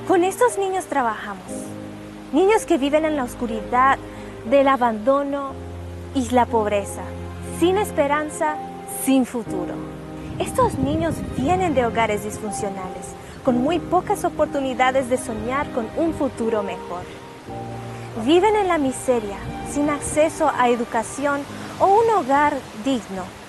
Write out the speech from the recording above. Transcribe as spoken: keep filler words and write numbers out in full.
Con estos niños trabajamos. Niños que viven en la oscuridad del abandono y la pobreza, sin esperanza, sin futuro. Estos niños vienen de hogares disfuncionales, con muy pocas oportunidades de soñar con un futuro mejor. Viven en la miseria, sin acceso a educación o un hogar digno.